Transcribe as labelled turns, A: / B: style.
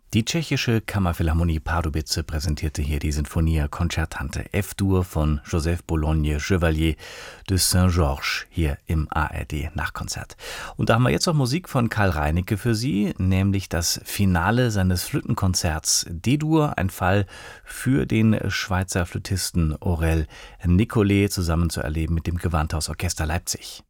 A: Die tschechische Kammerphilharmonie Pardubice präsentierte hier die Sinfonia Concertante F-Dur von Joseph Bologne Chevalier de Saint-Georges hier im ARD Nachkonzert. Und da haben wir jetzt noch Musik von Karl Reinicke für Sie, nämlich das Finale seines Flötenkonzerts D-Dur, ein Fall für den Schweizer Flötisten Aurel Nicollet, zusammen zu erleben mit dem Gewandhausorchester Leipzig.